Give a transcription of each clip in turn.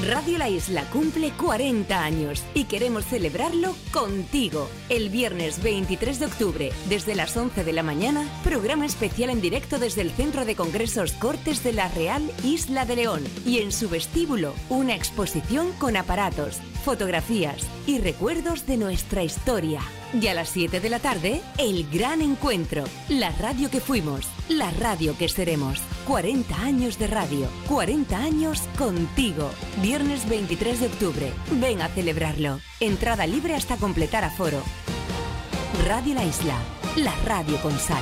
Radio La Isla cumple 40 años y queremos celebrarlo contigo. El viernes 23 de octubre, desde las 11 de la mañana, programa especial en directo desde el Centro de Congresos Cortes de la Real Isla de León. Y en su vestíbulo, una exposición con aparatos, fotografías y recuerdos de nuestra historia. Y a las 7 de la tarde, el gran encuentro. La radio que fuimos, la radio que seremos. 40 años de radio, 40 años contigo. Viernes 23 de octubre. Ven a celebrarlo. Entrada libre hasta completar aforo. Radio La Isla, la radio con sal.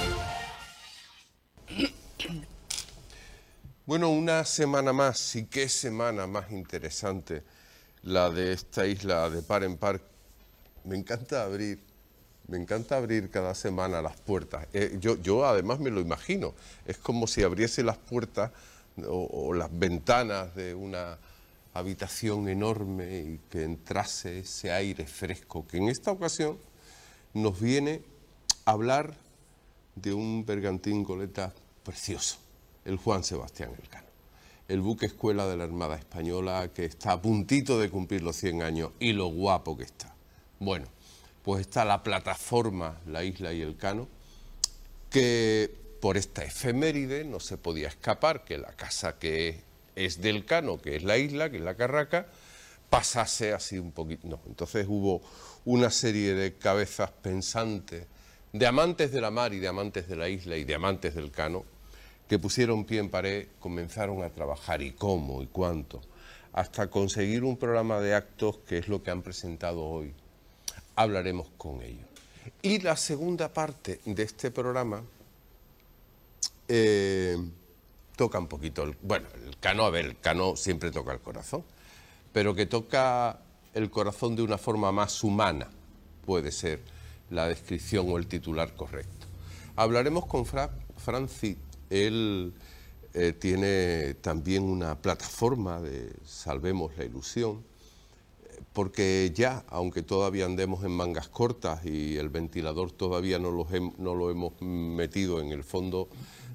Bueno, una semana más, y qué semana más interesante la de esta isla de par en par. Me encanta abrir cada semana las puertas. Yo además me lo imagino, es como si abriese las puertas o las ventanas de una habitación enorme y que entrase ese aire fresco, que en esta ocasión nos viene a hablar de un bergantín goleta precioso, el Juan Sebastián Elcano, el buque escuela de la Armada Española, que está a puntito de cumplir los 100 años y lo guapo que está. Bueno, pues está la plataforma La Isla y Elcano, que por esta efeméride no se podía escapar que la casa que es de Elcano, que es la isla, que es la Carraca, pasase así un poquito. No, entonces hubo una serie de cabezas pensantes, de amantes de la mar y de amantes de la isla y de amantes del Elcano, que pusieron pie en pared, comenzaron a trabajar y cómo y cuánto, hasta conseguir un programa de actos que es lo que han presentado hoy. Hablaremos con ellos. Y la segunda parte de este programa toca un poquito, el Elcano, el Elcano siempre toca el corazón, pero que toca el corazón de una forma más humana, puede ser la descripción o el titular correcto. Hablaremos con Francis, él tiene también una plataforma de Salvemos la Ilusión, porque ya, aunque todavía andemos en mangas cortas y el ventilador todavía no lo hemos metido en el fondo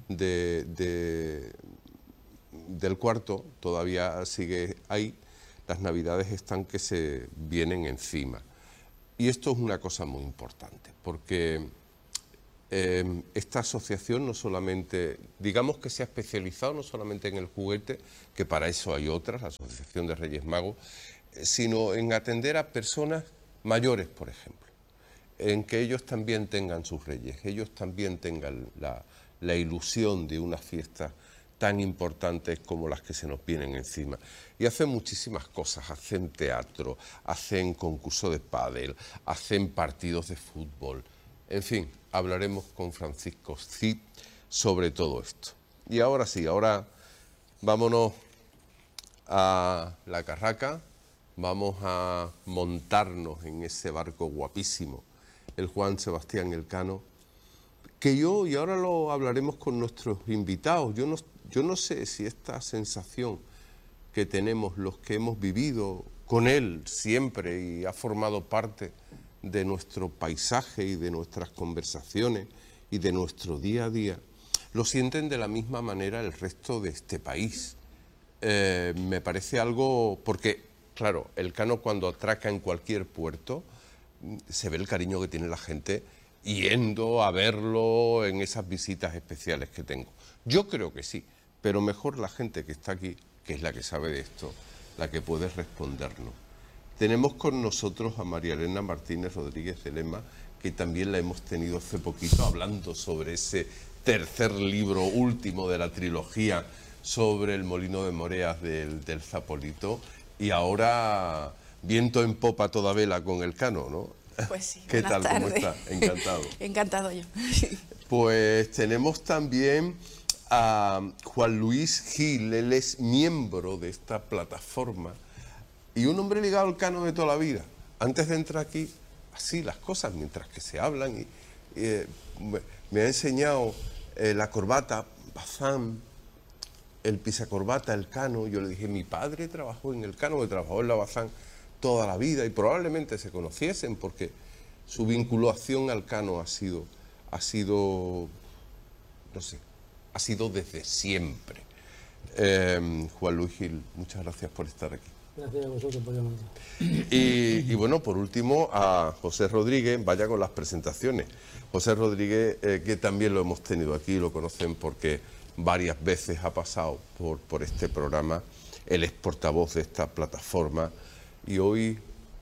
del cuarto, todavía sigue ahí, las navidades están que se vienen encima. Y esto es una cosa muy importante, porque esta asociación no solamente, digamos que se ha especializado no solamente en el juguete, que para eso hay otras, la Asociación de Reyes Magos, sino en atender a personas mayores, por ejemplo, en que ellos también tengan sus reyes, ellos también tengan la ilusión de unas fiestas tan importantes como las que se nos vienen encima. Y hacen muchísimas cosas, hacen teatro, hacen concurso de pádel, hacen partidos de fútbol, en fin, hablaremos con Francisco Cid sobre todo esto. Y ahora sí, ahora vámonos a la Carraca. Vamos a montarnos en ese barco guapísimo, el Juan Sebastián Elcano, que y ahora lo hablaremos con nuestros invitados, yo no sé si esta sensación que tenemos los que hemos vivido con él siempre y ha formado parte de nuestro paisaje y de nuestras conversaciones y de nuestro día a día, lo sienten de la misma manera el resto de este país. Me parece algo, porque claro, Elcano cuando atraca en cualquier puerto, se ve el cariño que tiene la gente yendo a verlo en esas visitas especiales que tengo. Yo creo que sí, pero mejor la gente que está aquí, que es la que sabe de esto, la que puede respondernos. Tenemos con nosotros a María Elena Martínez Rodríguez de Lema, que también la hemos tenido hace poquito hablando sobre ese tercer libro último de la trilogía sobre el molino de Moreas del Zapolito. Y ahora viento en popa toda vela con Elcano, ¿no? Pues sí, ¿Qué tal? tardes. ¿Cómo está? Encantado. Encantado yo. Pues tenemos también a Juan Luis Gil, él es miembro de esta plataforma y un hombre ligado al Elcano de toda la vida. Antes de entrar aquí, así las cosas, mientras que se hablan, me ha enseñado la corbata, Bazán, el pisacorbata Elcano. Yo le dije, mi padre trabajó en Elcano, que trabajó en la Bazán toda la vida y probablemente se conociesen porque su vinculación al Elcano ha sido, no sé, ha sido desde siempre. Juan Luis Gil, muchas gracias por estar aquí. Gracias a vosotros por llamarme. Y bueno, por último, a José Rodríguez, vaya con las presentaciones. José Rodríguez, que también lo hemos tenido aquí, lo conocen porque varias veces ha pasado por este programa. Él es portavoz de esta plataforma. Y hoy,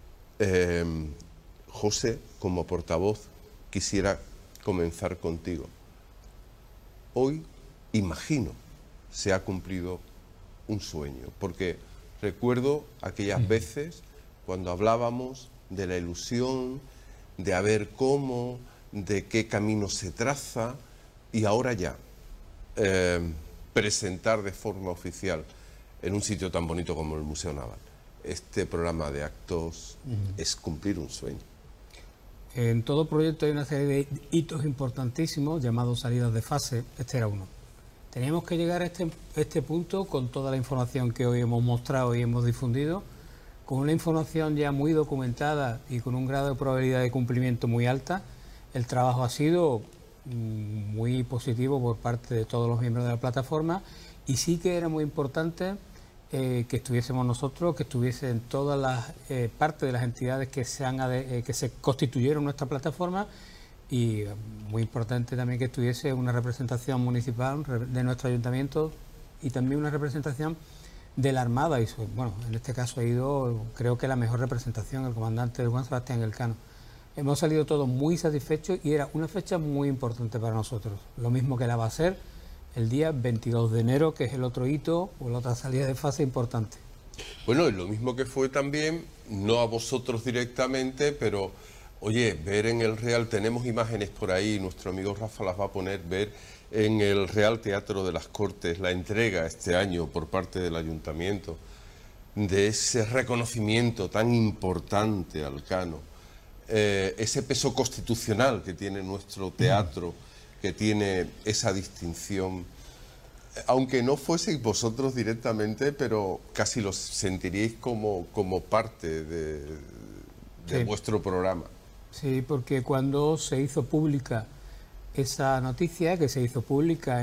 José, como portavoz, quisiera comenzar contigo. Hoy, imagino, se ha cumplido un sueño, porque recuerdo aquellas veces cuando hablábamos de la ilusión, de a ver cómo, de qué camino se traza, y ahora ya presentar de forma oficial en un sitio tan bonito como el Museo Naval este programa de actos es cumplir un sueño. En todo proyecto hay una serie de hitos importantísimos llamados salidas de fase. Este era uno. Teníamos que llegar a este punto con toda la información que hoy hemos mostrado y hemos difundido, con una información ya muy documentada y con un grado de probabilidad de cumplimiento muy alta. El trabajo ha sido muy positivo por parte de todos los miembros de la plataforma, y sí que era muy importante que estuviésemos nosotros, que estuviesen todas las partes de las entidades que se constituyeron en nuestra plataforma, y muy importante también que estuviese una representación municipal de nuestro ayuntamiento y también una representación de la Armada. Y bueno, en este caso ha ido, creo que la mejor representación, el comandante Juan Sebastián Elcano. Hemos salido todos muy satisfechos y era una fecha muy importante para nosotros, lo mismo que la va a ser el día 22 de enero, que es el otro hito o la otra salida de fase importante. Bueno, es lo mismo que fue también, no a vosotros directamente, pero oye, ver en el Real, tenemos imágenes por ahí, nuestro amigo Rafa las va a poner, ver en el Real Teatro de las Cortes la entrega este año por parte del Ayuntamiento de ese reconocimiento tan importante al Cano, ese peso constitucional que tiene nuestro teatro, que tiene esa distinción, aunque no fueseis vosotros directamente, pero casi lo sentiríais como parte de Sí. vuestro programa. Sí, porque cuando se hizo pública esa noticia, que se hizo pública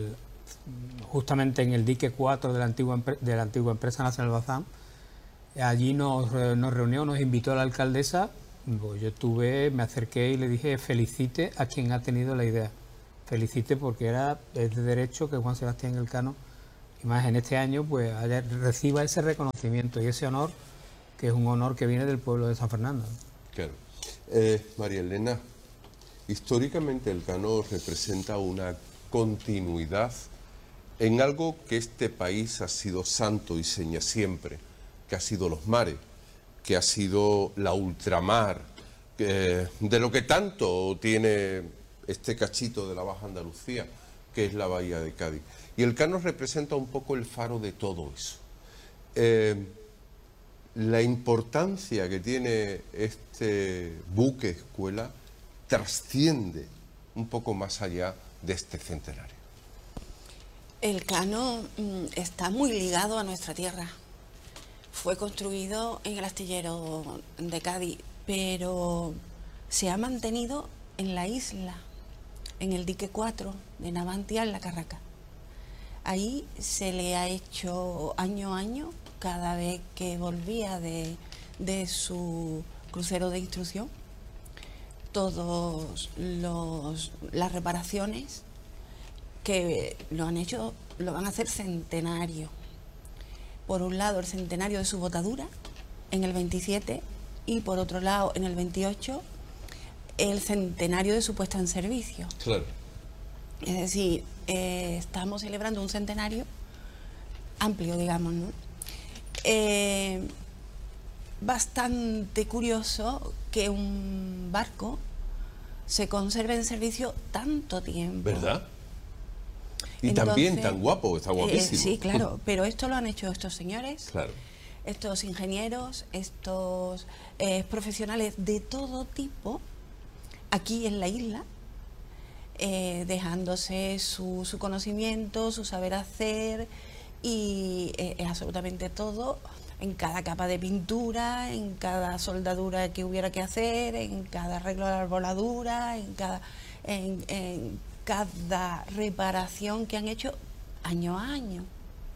justamente en el dique 4 de la antigua empresa Nacional Bazán, allí nos reunió, nos invitó a la alcaldesa. Pues yo me acerqué y le dije: felicite a quien ha tenido la idea. Felicite, porque es de derecho que Juan Sebastián Elcano, y más en este año, pues reciba ese reconocimiento y ese honor, que es un honor que viene del pueblo de San Fernando. Claro. María Elena, históricamente Elcano representa una continuidad en algo que este país ha sido santo y seña siempre, que ha sido los mares, que ha sido la ultramar, de lo que tanto tiene este cachito de la Baja Andalucía, que es la Bahía de Cádiz. Y Elcano representa un poco el faro de todo eso. La importancia que tiene este buque escuela trasciende un poco más allá de este centenario. Elcano está muy ligado a nuestra tierra. Fue construido en el astillero de Cádiz, pero se ha mantenido en la isla, en el dique 4 de Navantia, en la Carraca. Ahí se le ha hecho año a año, cada vez que volvía de su crucero de instrucción, todas las reparaciones que lo han hecho, lo van a hacer centenario. Por un lado, el centenario de su botadura en el 27, y por otro lado, en el 28, el centenario de su puesta en servicio. Claro. Es decir, estamos celebrando un centenario amplio, digamos, ¿no? Bastante curioso que un barco se conserve en servicio tanto tiempo. ¿Verdad? Y Entonces, también tan guapo, está guapísimo. Sí, claro, pero esto lo han hecho estos señores, Claro. estos ingenieros, estos profesionales de todo tipo, aquí en la isla, dejándose su conocimiento, su saber hacer, y absolutamente todo, en cada capa de pintura, en cada soldadura que hubiera que hacer, en cada arreglo de la arboladura, en cada reparación que han hecho año a año.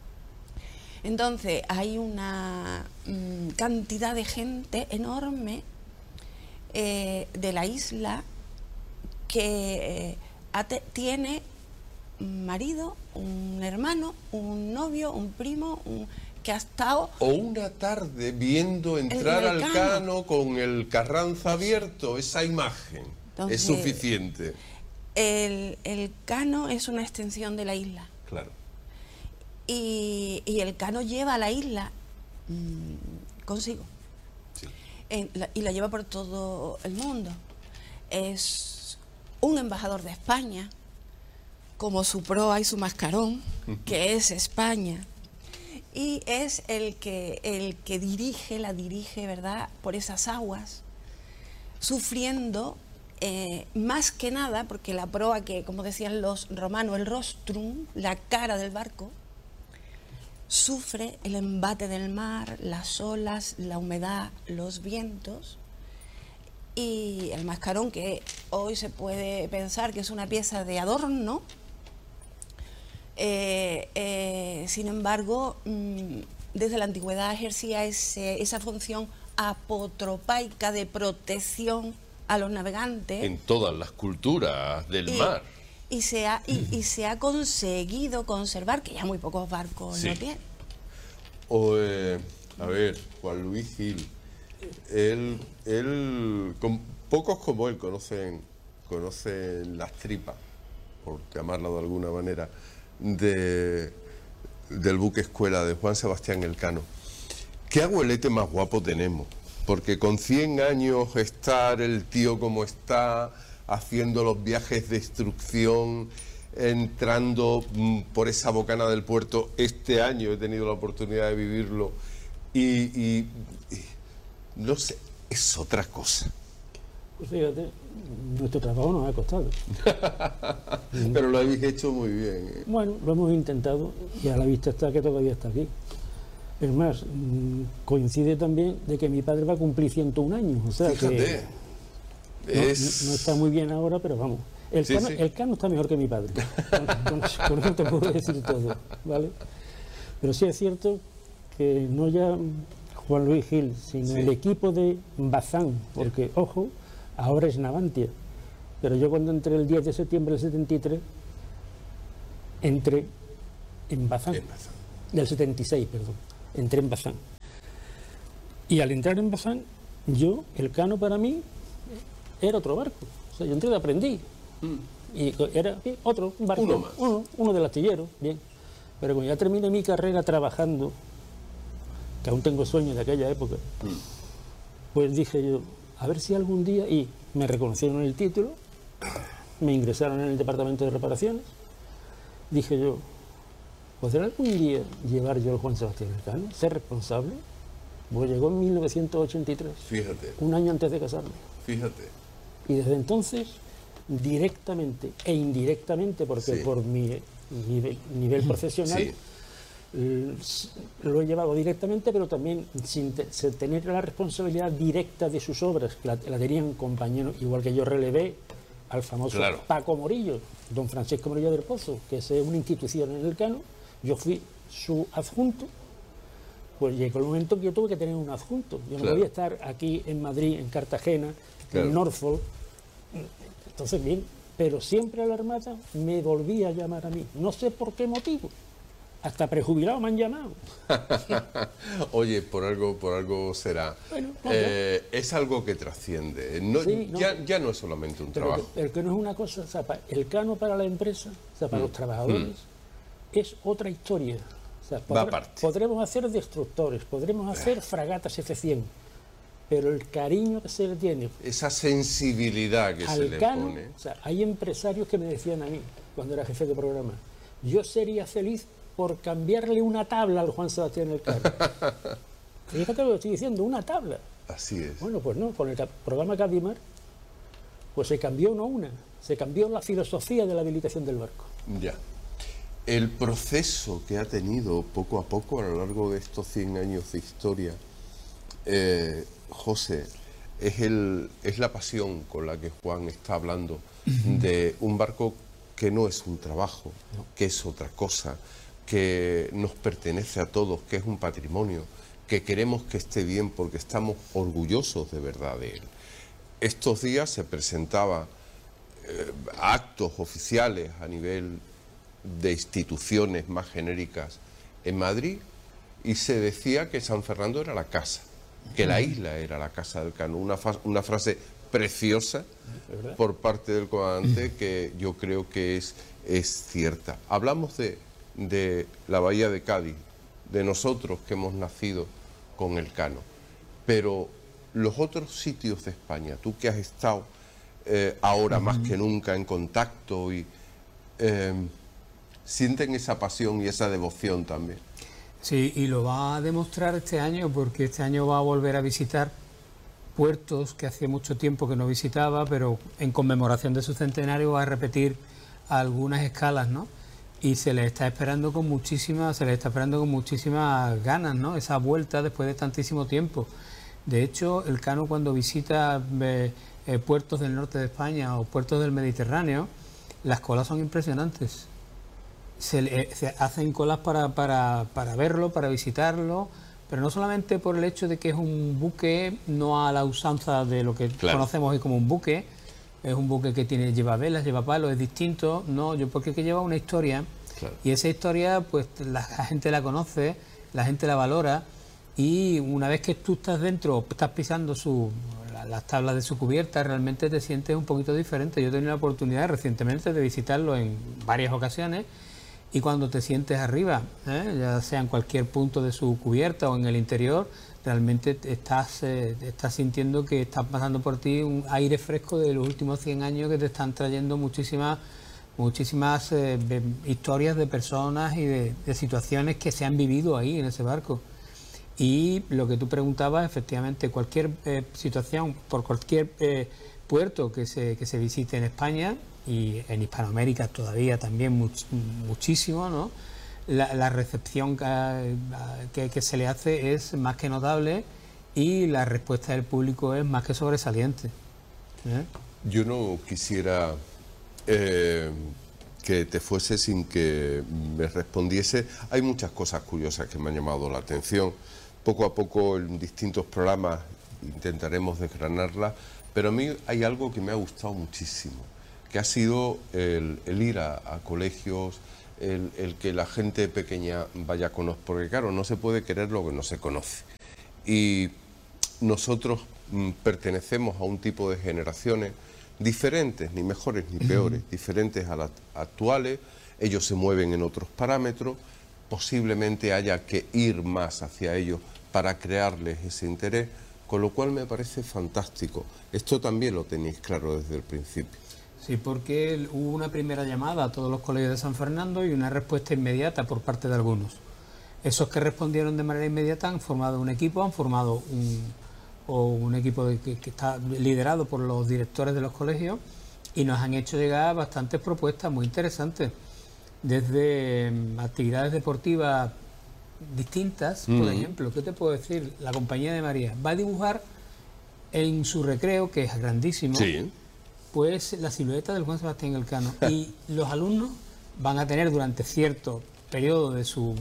Entonces hay una cantidad de gente enorme de la isla que tiene un marido, un hermano, un novio, un primo, que ha estado... O una tarde viendo entrar al Cano con el Carranza abierto, esa imagen. Entonces, es suficiente. El Cano es una extensión de la isla. Claro. Y el Cano lleva a la isla consigo. Sí. Y la lleva por todo el mundo. Es un embajador de España, como su proa y su mascarón, que es España. Y es el que la dirige, ¿verdad?, por esas aguas, sufriendo más que nada, porque la proa, que como decían los romanos, el rostrum, la cara del barco, sufre el embate del mar, las olas, la humedad, los vientos, y el mascarón, que hoy se puede pensar que es una pieza de adorno, sin embargo, desde la antigüedad ejercía esa función apotropaica de protección a los navegantes. En todas las culturas del mar. Y se ha conseguido conservar, que ya muy pocos barcos lo tienen. A ver, Juan Luis Gil, él pocos como él conocen las tripas, por llamarlo de alguna manera, del buque escuela de Juan Sebastián Elcano. ¿Qué abuelete más guapo tenemos? Porque con 100 años estar el tío como está, haciendo los viajes de instrucción, entrando por esa bocana del puerto, este año he tenido la oportunidad de vivirlo, y no sé, es otra cosa. Pues fíjate, nuestro trabajo nos ha costado. Pero lo habéis hecho muy bien. Bueno, lo hemos intentado y a la vista está que todavía está aquí. Es más, coincide también de que mi padre va a cumplir 101 años. O sea, fíjate, que no está muy bien ahora, pero vamos. El Cano está mejor que mi padre. Con eso te puedo decir todo, ¿vale? Pero sí es cierto que no ya Juan Luis Gil, sino el equipo de Bazán, porque, ojo, ahora es Navantia, pero yo cuando entré el 10 de septiembre del 73, entré en Bazán, del 76, perdón, entré en Bazán. Y al entrar en Bazán, el Cano para mí era otro barco, o sea, yo entré de aprendiz, y era un barco, uno del astillero, bien, pero cuando ya terminé mi carrera trabajando, que aún tengo sueños de aquella época, pues dije yo, a ver si algún día, y me reconocieron el título, me ingresaron en el departamento de reparaciones, dije yo, ¿podré algún día llevar yo al Juan Sebastián Elcano, ser responsable? Pues llegó en 1983, fíjate, un año antes de casarme. Fíjate. Y desde entonces, directamente e indirectamente, porque por mi nivel profesional, lo he llevado directamente, pero también sin tener la responsabilidad directa de sus obras, que la tenían compañeros, igual que yo relevé al famoso Paco Morillo, don Francisco Morillo del Pozo, que es una institución en Elcano. Yo fui su adjunto, pues llegó el momento que yo tuve que tener un adjunto. Yo no podía estar aquí en Madrid, en Cartagena, en Norfolk. Entonces, bien, pero siempre a la Armada me volvía a llamar a mí. No sé por qué motivo. Hasta prejubilado me han llamado. Oye, por algo será. Bueno, es algo que trasciende. Ya no es solamente un trabajo. El que no es una cosa, o sea, el Cano para la empresa, o sea, para los trabajadores, es otra historia. O sea, podremos hacer destructores, podremos hacer fragatas F-100, pero el cariño que se le tiene, esa sensibilidad que se le pone. O sea, hay empresarios que me decían a mí, cuando era jefe de programa, yo sería feliz por cambiarle una tabla al Juan Sebastián Elcano. Fíjate lo que estoy diciendo, una tabla. Así es. Bueno, pues no, con el programa Cadimar, pues se cambió se cambió la filosofía de la habilitación del barco. Ya. El proceso que ha tenido poco a poco a lo largo de estos 100 años de historia, José, es la pasión con la que Juan está hablando de un barco que no es un trabajo, que es otra cosa, que nos pertenece a todos, que es un patrimonio, que queremos que esté bien porque estamos orgullosos de verdad de él. Estos días se presentaban actos oficiales a nivel de instituciones más genéricas en Madrid y se decía que San Fernando era la casa, que la isla era la casa del Cano, una frase preciosa por parte del comandante que yo creo que es cierta. Hablamos de la bahía de Cádiz, de nosotros que hemos nacido con el Cano, pero los otros sitios de España, tú que has estado ahora más que nunca en contacto y sienten esa pasión y esa devoción también. Sí, y lo va a demostrar este año porque este año va a volver a visitar puertos que hacía mucho tiempo que no visitaba, pero en conmemoración de su centenario va a repetir algunas escalas, ¿no? Y se le está esperando con muchísimas ganas, ¿no? Esa vuelta después de tantísimo tiempo. De hecho, el Cano cuando visita puertos del norte de España o puertos del Mediterráneo, las colas son impresionantes. Se hacen colas para verlo, para visitarlo, pero no solamente por el hecho de que es un buque, no a la usanza de lo que conocemos hoy como un buque, es un buque que lleva velas, lleva palos, es distinto, no, porque lleva una historia, y esa historia pues la gente la conoce, la gente la valora, y una vez que tú estás dentro, estás pisando las tablas de su cubierta, realmente te sientes un poquito diferente. Yo he tenido la oportunidad recientemente de visitarlo en varias ocasiones, y cuando te sientes arriba, ya sea en cualquier punto de su cubierta o en el interior, realmente estás sintiendo que está pasando por ti un aire fresco de los últimos 100 años que te están trayendo muchísimas historias de personas y de situaciones que se han vivido ahí en ese barco. Y lo que tú preguntabas, efectivamente, cualquier situación, por cualquier puerto que se visite en España, y en Hispanoamérica todavía también muchísimo, ¿no? La recepción que se le hace es más que notable y la respuesta del público es más que sobresaliente. Yo no quisiera que te fuese sin que me respondiese. Hay muchas cosas curiosas que me han llamado la atención. Poco a poco en distintos programas intentaremos desgranarlas, pero a mí hay algo que me ha gustado muchísimo, que ha sido el ir a colegios, el que la gente pequeña vaya a conocer, porque claro, no se puede querer lo que no se conoce. Y nosotros pertenecemos a un tipo de generaciones diferentes, ni mejores ni peores, diferentes a las actuales. Ellos se mueven en otros parámetros, posiblemente haya que ir más hacia ellos para crearles ese interés, con lo cual me parece fantástico. Esto también lo tenéis claro desde el principio. Sí, porque hubo una primera llamada a todos los colegios de San Fernando y una respuesta inmediata por parte de algunos. Esos que respondieron de manera inmediata han formado un equipo, un equipo que está liderado por los directores de los colegios y nos han hecho llegar bastantes propuestas muy interesantes, desde actividades deportivas distintas. Por ejemplo, ¿qué te puedo decir? La Compañía de María va a dibujar en su recreo, que es grandísimo, sí, pues la silueta del Juan Sebastián Elcano, y los alumnos van a tener durante cierto periodo de su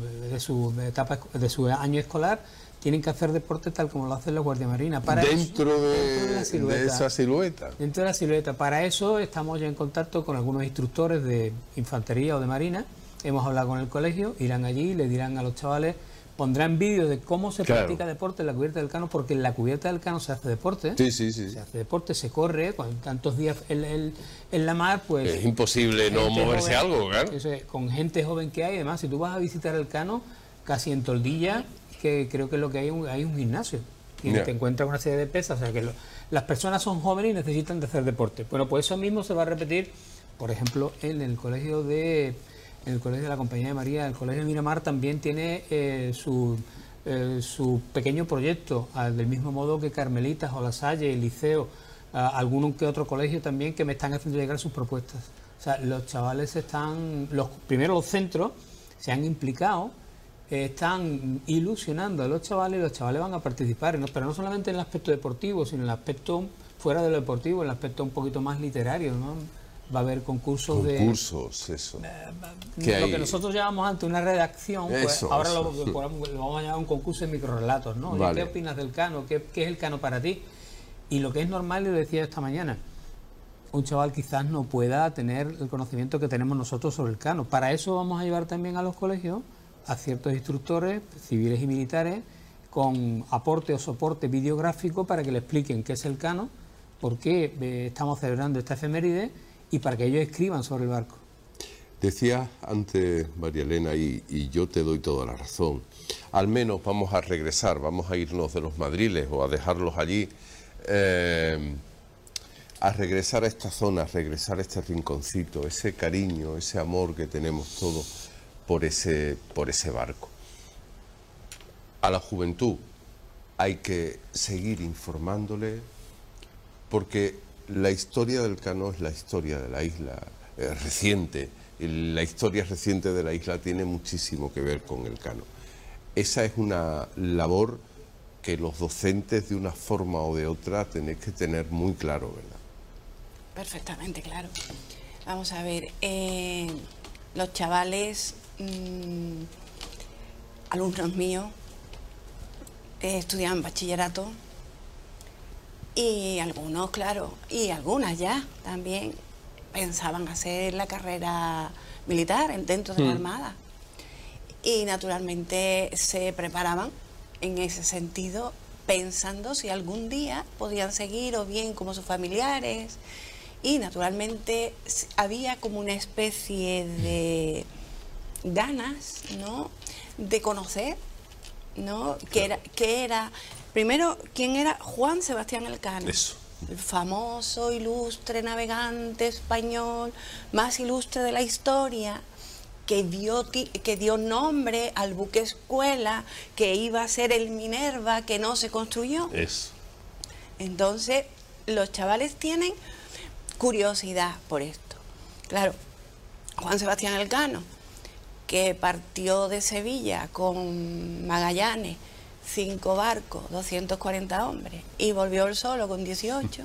año escolar, tienen que hacer deporte tal como lo hacen los guardiamarinas. Dentro de esa silueta. Dentro de la silueta. Para eso estamos ya en contacto con algunos instructores de infantería o de marina. Hemos hablado con el colegio, irán allí, le dirán a los chavales, pondrán vídeos de cómo se practica deporte en la cubierta del Cano, porque en la cubierta del Cano se hace deporte. Sí. Se hace deporte, se corre, con tantos días en la mar, pues... Es imposible no moverse joven, algo, claro. Eso es, con gente joven que hay, además, si tú vas a visitar el Cano, casi en Toldilla, que creo que es lo que hay un gimnasio, y te encuentras una serie de pesas, o sea que las personas son jóvenes y necesitan de hacer deporte. Bueno, pues eso mismo se va a repetir, por ejemplo, en el colegio de la Compañía de María. El colegio de Miramar también tiene su pequeño proyecto, del mismo modo que Carmelitas o La Salle, el Liceo, algún que otro colegio también que me están haciendo llegar sus propuestas. O sea, los chavales primero los centros se han implicado, están ilusionando a los chavales y los chavales van a participar, pero no solamente en el aspecto deportivo, sino en el aspecto fuera de lo deportivo, en el aspecto un poquito más literario, ¿no? va a haber concursos eso. Lo que nosotros llamamos antes una redacción, pues ahora lo vamos a llamar un concurso de microrelatos, ¿no? Vale. ¿Qué opinas del Cano? ¿Qué es el Cano para ti? Y lo que es normal, y lo decía esta mañana, un chaval quizás no pueda tener el conocimiento que tenemos nosotros sobre el Cano. Para eso vamos a llevar también a los colegios a ciertos instructores civiles y militares con aporte o soporte videográfico para que le expliquen qué es el Cano, por qué estamos celebrando esta efeméride y para que ellos escriban sobre el barco. Decía antes María Elena, y yo te doy toda la razón, al menos vamos a regresar, vamos a irnos de los madriles o a dejarlos allí, a regresar a esta zona, a regresar a este rinconcito, ese cariño, ese amor que tenemos todos por ese barco. A la juventud hay que seguir informándole, porque la historia del Cano es la historia de la isla reciente, y la historia reciente de la isla tiene muchísimo que ver con el Cano. Esa es una labor que los docentes de una forma o de otra tenéis que tener muy claro, ¿verdad? Perfectamente claro. Vamos a ver, los chavales, alumnos míos, estudiaban bachillerato y algunos, claro, y algunas ya también pensaban hacer la carrera militar dentro de la Armada. Y naturalmente se preparaban en ese sentido, pensando si algún día podían seguir o bien como sus familiares. Y naturalmente había como una especie de ganas, ¿no?, de conocer, ¿no?, que era primero, ¿quién era? Juan Sebastián Elcano. Eso. El famoso, ilustre navegante español, más ilustre de la historia, que dio nombre al buque escuela, que iba a ser el Minerva, que no se construyó. Eso. Entonces, los chavales tienen curiosidad por esto. Claro, Juan Sebastián Elcano, que partió de Sevilla con Magallanes, 5 barcos, 240 hombres, y volvió él solo con 18,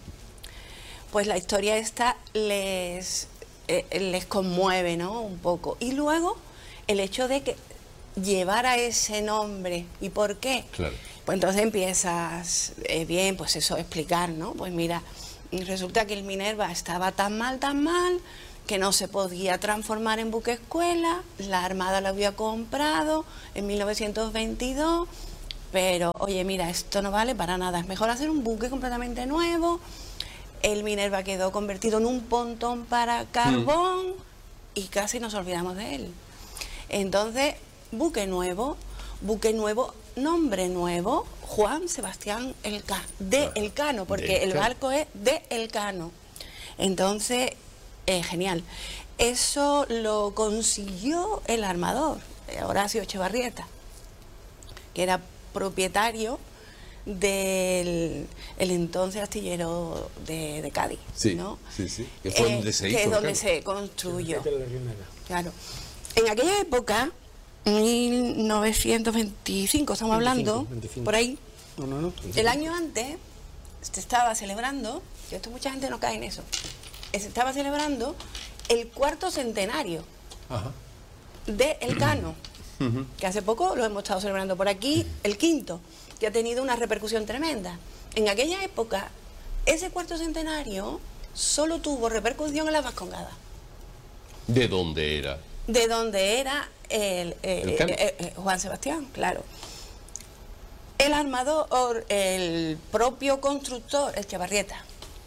pues la historia esta les conmueve, ¿no?, un poco. Y luego el hecho de que llevara ese nombre. ¿Y por qué? Claro. Pues entonces empiezas, bien, pues eso, explicar, ¿no? Pues mira, resulta que el Minerva estaba tan mal, que no se podía transformar en buque escuela, la Armada lo había comprado en 1922, pero oye, mira, esto no vale para nada, es mejor hacer un buque completamente nuevo. El Minerva quedó convertido en un pontón para carbón y casi nos olvidamos de él. Entonces, buque nuevo, nombre nuevo, Juan Sebastián Elcano, porque el barco es de Elcano. Entonces, genial. Eso lo consiguió el armador, Horacio Echevarrieta, que era propietario del entonces astillero de Cádiz, sí, ¿no? Sí, que fue donde se hizo, que es donde se construyó. Claro. En aquella época, 1925, estamos hablando, 25. Por ahí, no. El año antes se estaba celebrando, y esto mucha gente no cae en eso, se estaba celebrando el 4º centenario de Elcano, que hace poco lo hemos estado celebrando por aquí, el 5º, que ha tenido una repercusión tremenda. En aquella época, ese 4º centenario solo tuvo repercusión en la Vascongada. ¿De dónde era? De donde era Juan Sebastián, claro. El armador, el propio constructor, Echevarrieta,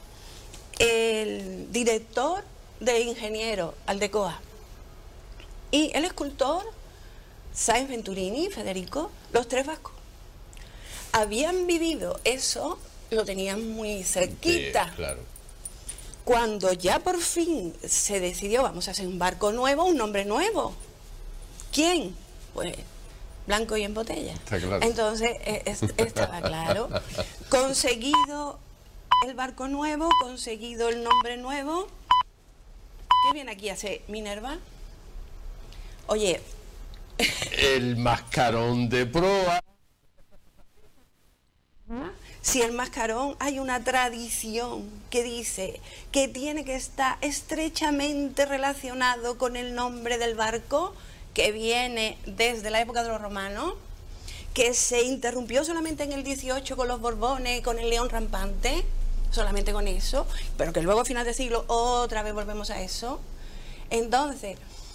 el director de ingeniero, Aldecoa, y el escultor, Sáenz Venturini, Federico, los 3 vascos. Habían vivido eso, lo tenían muy cerquita. Sí, claro. Cuando ya por fin se decidió, vamos a hacer un barco nuevo, un nombre nuevo. ¿Quién? Pues Blanco y en botella. Está claro. Entonces, estaba claro. Conseguido el barco nuevo, conseguido el nombre nuevo. ¿Qué viene aquí a hacer Minerva? Oye. El mascarón de proa. Si el mascarón, hay una tradición que dice que tiene que estar estrechamente relacionado con el nombre del barco, que viene desde la época de los romanos, que se interrumpió solamente en el 18 con los Borbones, con el León Rampante, solamente con eso, pero que luego a final de siglo otra vez volvemos a eso. Entonces,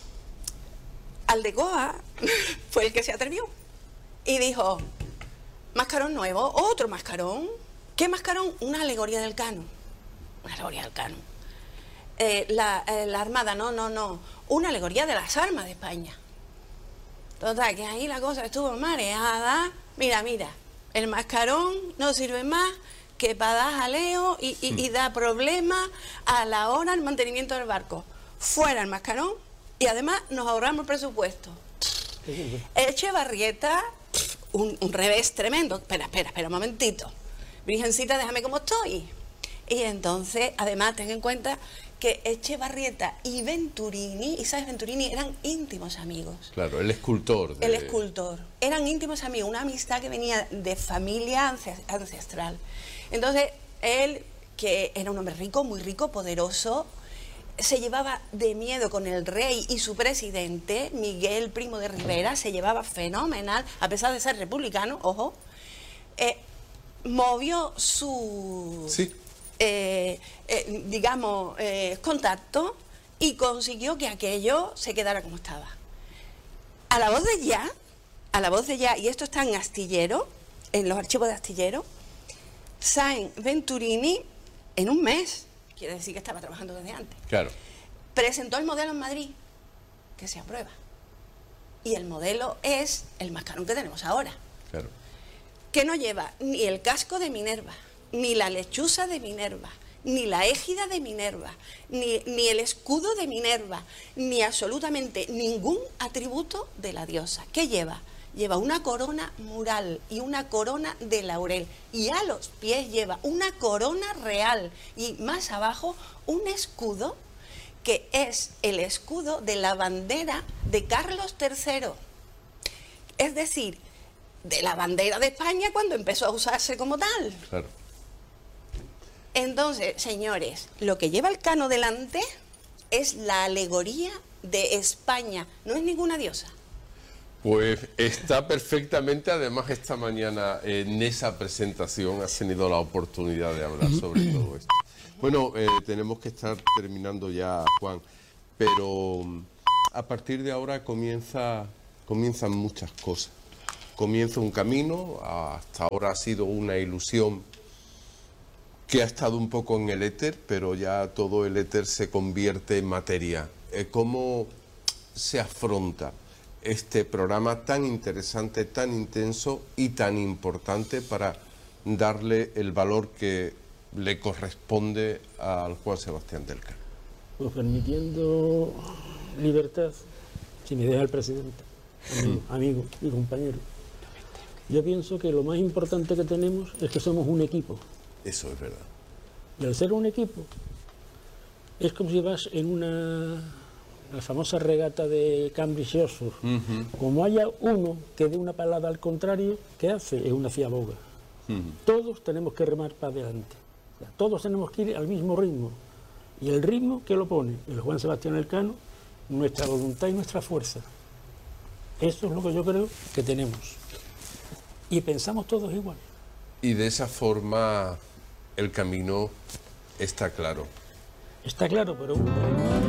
Aldecoa fue el que se atrevió y dijo: mascarón nuevo, otro mascarón. ¿Qué mascarón? Una alegoría del Cano. Una alegoría del Cano. La Armada, no. Una alegoría de las armas de España. Total, que ahí la cosa estuvo mareada. Mira, el mascarón no sirve más que para dar jaleo y da problemas a la hora del mantenimiento del barco. Fuera el mascarón y además nos ahorramos presupuesto. Echevarrieta, un revés tremendo. Espera, un momentito. Virgencita, déjame como estoy. Y entonces, además, ten en cuenta que Echevarrieta y Venturini, Isaac Venturini, eran íntimos amigos. Claro, el escultor. El escultor. Eran íntimos amigos, una amistad que venía de familia ancestral. Entonces, él, que era un hombre rico, muy rico, poderoso, se llevaba de miedo con el rey y su presidente, Miguel Primo de Rivera, se llevaba fenomenal, a pesar de ser republicano, ojo, movió su... Sí. contacto y consiguió que aquello se quedara como estaba. A la voz de ya, y esto está en Astillero, en los archivos de Astillero, Sáenz Venturini, en un mes, quiere decir que estaba trabajando desde antes, claro, presentó el modelo en Madrid, que se aprueba. Y el modelo es el mascarón que tenemos ahora. Claro. Que no lleva ni el casco de Minerva, ni la lechuza de Minerva, ni la égida de Minerva, ni el escudo de Minerva, ni absolutamente ningún atributo de la diosa. ¿Qué lleva? Lleva una corona mural y una corona de laurel, y a los pies lleva una corona real, y más abajo un escudo que es el escudo de la bandera de Carlos III. Es decir, de la bandera de España cuando empezó a usarse como tal. Claro. Entonces, señores, lo que lleva el Cano delante es la alegoría de España, no es ninguna diosa. Pues está perfectamente, además esta mañana en esa presentación has tenido la oportunidad de hablar sobre todo esto. Bueno, tenemos que estar terminando ya, Juan, pero a partir de ahora comienzan muchas cosas. Comienza un camino, hasta ahora ha sido una ilusión que ha estado un poco en el éter, pero ya todo el éter se convierte en materia. ¿Cómo se afronta este programa tan interesante, tan intenso y tan importante para darle el valor que le corresponde al Juan Sebastián del Cano? Pues permitiendo libertad, si me deja el presidente, amigo y compañero. Yo pienso que lo más importante que tenemos es que somos un equipo. Eso es verdad. Y al ser un equipo, es como si vas en la famosa regata de Cambridge y Oxford. Como haya uno que dé una palada al contrario, ¿qué hace? Es una ciaboga. Todos tenemos que remar para adelante. O sea, todos tenemos que ir al mismo ritmo. Y el ritmo, ¿qué lo pone? El Juan Sebastián Elcano, nuestra voluntad y nuestra fuerza. Eso es lo que yo creo que tenemos. Y pensamos todos igual. Y de esa forma el camino está claro. Está claro, pero